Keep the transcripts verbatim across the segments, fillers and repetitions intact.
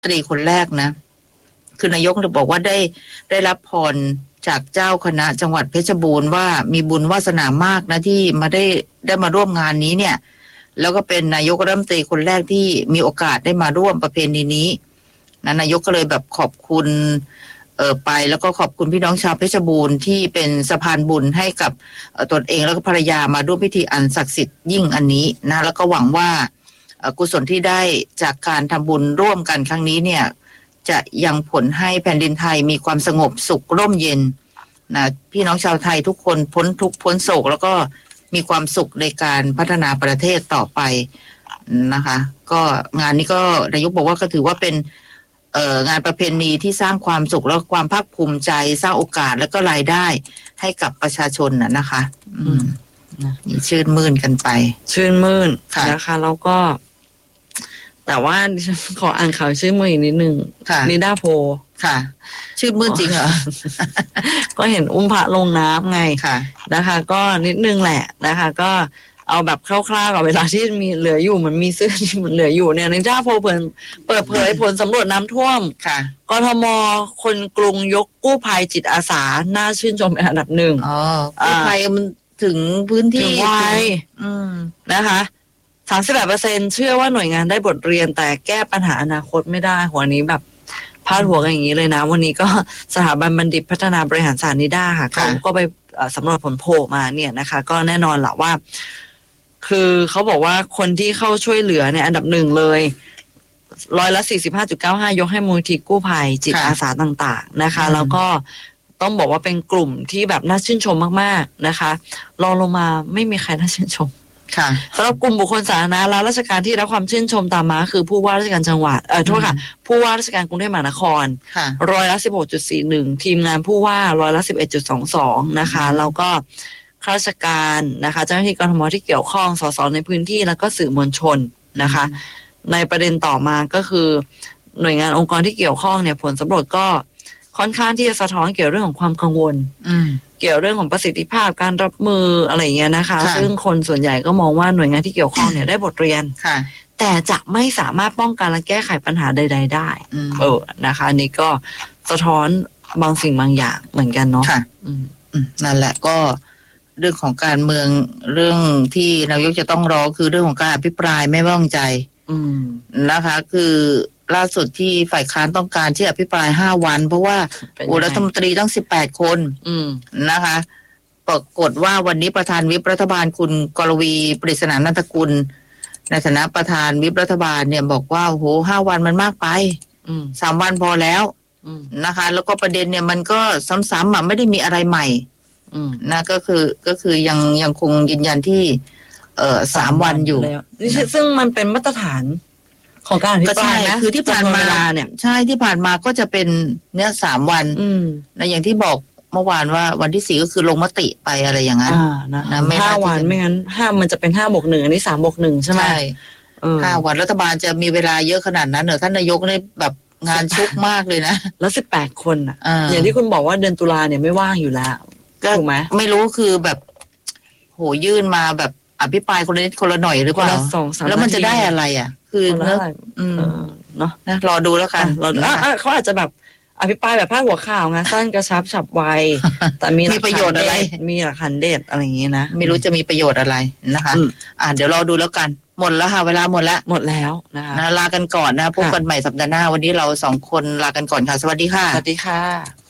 ตรีคนแรกนะคือนายกบอกว่าได้ได้รับพรจากเจ้าคณะจังหวัดเพชรบูรณ์ว่ามีบุญวาสนามากนะที่มาได้ได้มาร่วมงานนี้เนี่ยแล้วก็เป็นนายกรัฐมนตรีคนแรกที่มีโอกาสได้มาร่วมประเพณีนี้นะนายกก็เลยแบบขอบคุณเออไปแล้วก็ขอบคุณพี่น้องชาวเพชรบูรณ์ที่เป็นสะพานบุญให้กับตนเองแล้วก็ภรรยามาร่วมพิธีอันศักดิ์สิทธิ์ยิ่งอันนี้นะแล้วก็หวังว่ากุศลที่ได้จากการทำบุญร่วมกันครั้งนี้เนี่ยจะยังผลให้แผ่นดินไทยมีความสงบสุขร่มเย็นนะพี่น้องชาวไทยทุกคนพ้นทุกข์พ้นโศกแล้วก็มีความสุขในการพัฒนาประเทศต่อไปนะคะก็งานนี้ก็นายกบอกว่าก็ถือว่าเป็นเอ่องานประเพณีที่สร้างความสุขและความภาคภูมิใจสร้างโอกาสและก็รายได้ให้กับประชาชนน่ะนะคะอืมมีชื่นมื่นกันไปชื่นมื่นนะคะแล้วก็แต่ว่าขออ่านข่าวชื่นมื่นอีกนิดนึงนิดาโพค่ะชื่นมื่นจริงเหรอก็เห็นอุ้มพระลงน้ำไงค่ะนะคะก็นิดนึงแหละนะคะก็เอาแบบคร่าวๆกับเวลาที่มีเหลืออยู่มันมีเสื้อที่มันเหลืออยู่เนี่ยนิดาโพเปิดเปิดเผยผลสำรวจน้ำท่วมค่ะกทมคนกรุงยกกู้ภัยจิตอาสาน่าชื่นชมเป็นอันดับหนึ่งอ๋อกู้ภัยมันถึงพื้นที่ถึงไวนะคะสามสิบแปดเปอร์เซ็นต์เชื่อว่าหน่วยงานได้บทเรียนแต่แก้ปัญหาอนาคตไม่ได้หัวนี้แบบพาดหัวกันอย่างนี้เลยนะวันนี้ก็สถาบันบัณฑิตพัฒนาบริหารศาสตร์นิด้าค่ะเขาก็ไปสำรวจผลโพลมาเนี่ยนะคะก็แน่นอนแหละว่าคือเขาบอกว่าคนที่เข้าช่วยเหลือเนี่ยอันดับหนึ่งเลยร้อยละสี่สิบห้าจุดเก้าห้ายกให้มูลที่กู้ภัยจิตอาสาต่างๆนะคะแล้วก็ต้องบอกว่าเป็นกลุ่มที่แบบน่าชื่นชมมากๆนะคะรองลงมาไม่มีใครน่าชื่นชมสำหรับกลุ่มบุคคลสาธารณะและราชการที่รับความชื่นชมตามมาคือผู้ว่าราชการจังหวัดเออโทษค่ะผู้ว่าราชการกรุงเทพมหานครร้อยละสิบหกจุดสี่หนึ่งทีมงานผู้ว่าร้อยละสิบเอ็ดจุดสองสองนะคะแล้วก็ข้าราชการนะคะเจ้าหน้าที่กทมที่เกี่ยวข้องสสในพื้นที่แล้วก็สื่อมวลชนนะคะในประเด็นต่อมาก็คือหน่วยงานองค์กรที่เกี่ยวข้องเนี่ยผลสำรวจก็ค่อนข้างที่จะสะท้อนเกี่ยวเรื่องของความกังวลเกี่ยวเรื่องของประสิทธิภาพการรับมืออะไรอย่างเงี้ยนะคะซึ่งคนส่วนใหญ่ก็มองว่าหน่วยงานที่เกี่ยวข้องเนี่ยได้บทเรียนแต่จะไม่สามารถป้องกันและแก้ไขปัญหาใดๆได้เออนะคะอันนี้ก็สะท้อนบางสิ่งบางอย่างเหมือนกันเนาะนั่นแหละก็เรื่องของการเมืองเรื่องที่นายกจะต้องรอคือเรื่องของการอภิปรายไม่ไว้วางใจนะคะคือล่าสุดที่ฝ่ายค้านต้องการที่อภิปรายห้าวันเพราะว่าอุรัฐมนตรีต้องสิบแปดคนนะคะปรากฏว่าวันนี้ประธานวิปรัฐบาลคุณกรวีปริศนานันทกุลในฐานะประธานวิปรัฐบาลเนี่ยบอกว่าโหห้าวันมันมากไปสามวันพอแล้วนะคะแล้วก็ประเด็นเนี่ยมันก็ซ้ำๆอ่ะไม่ได้มีอะไรใหม่นะก็คือก็คือยังยังคงยืนยันที่เอ่อสามวันอยู่ซึ่งมันเป็นมาตรฐานของการอภิปรายนะคือที่ผ่านมาเนี่ยใช่ที่ผ่านมาก็จะเป็นเนี่ยสามวันนะอย่างที่บอกเมื่อวานว่าวันที่สี่ก็คือลงมติไปอะไรอย่างนั้นนะไม่ห้าวันไม่งั้นห้ามันจะเป็นห้าบวกหนึ่งอันนี้สามบวกหนึ่งใช่ไหมใช่ห้าวันรัฐบาลจะมีเวลาเยอะขนาดนั้นเหรอท่านนายกนี่แบบงานชุกมากเลยนะแล้วสิบแปดคนอ่ะอย่างที่คุณบอกว่าเดือนตุลาเนี่ยไม่ว่างอยู่แล้วถูกไหมไม่รู้คือแบบโหยื่นมาแบบอภิปรายคนละนิดคนละหน่อยหรือเปล่าแล้วมันจะได้อะไรอ่ะคือเนอะเนาะนะรอดูแล้วกันรอดูเขาอาจจะแบบอภิปรายแบบพาดหัวข่าวไงสั้นกระชับฉับไวแต่มีประโยชน์อะไรมีหลักฐานเด็ดอะไรอย่างงี้นะไม่รู้จะมีประโยชน์อะไรนะคะอ่าเดี๋ยวรอดูแล้วกันหมดแล้วค่ะเวลาหมดแล้วหมดแล้วนะคะลากันก่อนนะพบกันใหม่สัปดาห์หน้าวันนี้เราสองคนลากันก่อนค่ะสวัสดีค่ะสวัสดีค่ะ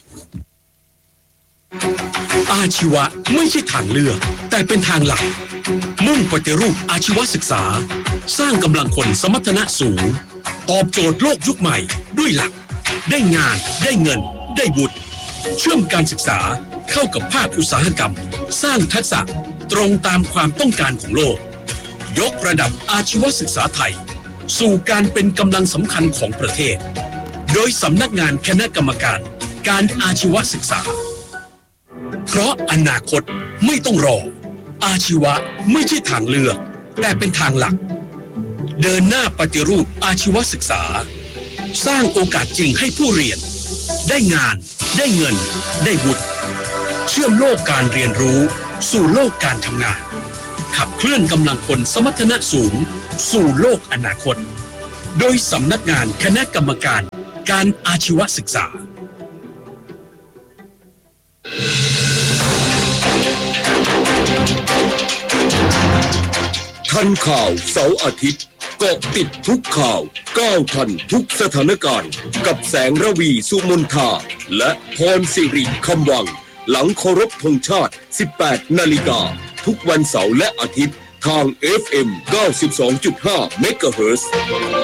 อาชีวะไม่ใช่ทางเลือกแต่เป็นทางหลักมุ่งปฏิรูปอาชีวศึกษาสร้างกำลังคนสมรรถนะสูงตอบโจทย์โลกยุคใหม่ด้วยหลักได้งานได้เงินได้วุฒิเชื่อมการศึกษาเข้ากับภาคอุตสาหกรรมสร้างทักษะตรงตามความต้องการของโลกยกระดับอาชีวศึกษาไทยสู่การเป็นกำลังสำคัญของประเทศโดยสำนักงานคณะกรรมการการอาชีวศึกษาเพราะอนาคตไม่ต้องรออาชีวะไม่ใช่ทางเลือกแต่เป็นทางหลักเดินหน้าปฏิรูปอาชีวศึกษาสร้างโอกาสจริงให้ผู้เรียนได้งานได้เงินได้วุฒิเชื่อมโลกการเรียนรู้สู่โลกการทำงานขับเคลื่อนกำลังคนสมรรถนะสูงสู่โลกอนาคตโดยสำนักงานคณะกรรมการการอาชีวศึกษาทันข่าวเสาร์อาทิตย์เกาะติดทุกข่าวก้าวทันทุกสถานการณ์กับแสงระวีสุมนทาและพรสิริคำวังหลังเคารพธงชาติ สิบแปด นาฬิกาทุกวันเสาร์และอาทิตย์ทาง เอฟ เอ็ม เก้าสิบสองจุดห้า เมกะเฮิรตซ์